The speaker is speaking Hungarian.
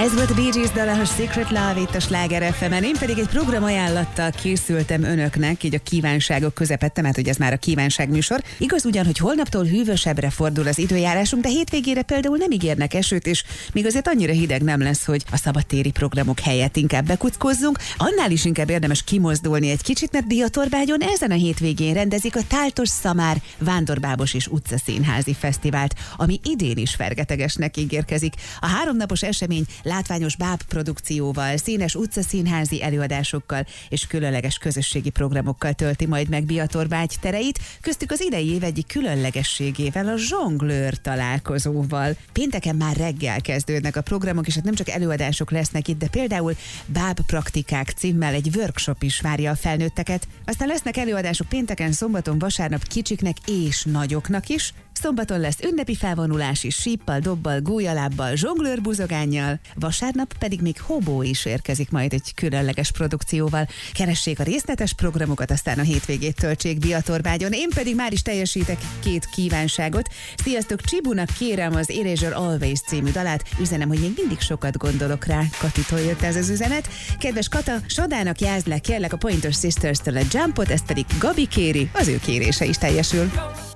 Ez volt a Bee Gees dala, a Secret Love itt a Sláger FM-en. Én pedig egy programajánlattal készültem önöknek, így a kívánságok közepette, mert ugye ez már a kívánságműsor. Igaz ugyan, hogy holnaptól hűvösebbre fordul az időjárásunk, de hétvégére például nem ígérnek esőt, és még azért annyira hideg nem lesz, hogy a szabadtéri programok helyett inkább bekuckozzunk. Annál is inkább érdemes kimozdulni egy kicsit, mert Diaturbágyon ezen a hétvégén rendezik a Táltos Szamár Vándorbábos és Utcaszínházi Fesztivált, ami idén is fergetegesnek ígérkezik. A 3 napos esemény látványos báb produkcióval, színes utcaszínházi előadásokkal és különleges közösségi programokkal tölti majd meg Biatorbágy tereit, köztük az idei év egyik különlegességével, a zsonglőr találkozóval. Pénteken már reggel kezdődnek a programok, és hát nem csak előadások lesznek itt, de például báb praktikák címmel egy workshop is várja a felnőtteket. Aztán lesznek előadások pénteken, szombaton, vasárnap kicsiknek és nagyoknak is. Szombaton lesz ünnepi felvonulás is, síppal, dobbal, gólyalábbal, zsonglőrbuzogánnyal, vasárnap pedig még hobó is érkezik majd egy különleges produkcióval. Keressék a részletes programokat, aztán a hétvégét töltsék Biatorbágyon. Én pedig már is teljesítek 2 kívánságot. Sziasztok, Csibunak kérem az Erasure Always című dalát. Üzenem, hogy még mindig sokat gondolok rá. Katitól jött ez az üzenet. Kedves Kata, Sadának jázd le kérlek a Pointer Sisters-től a Jumpot, ezt pedig Gabi kéri, az ő kérése is teljesül.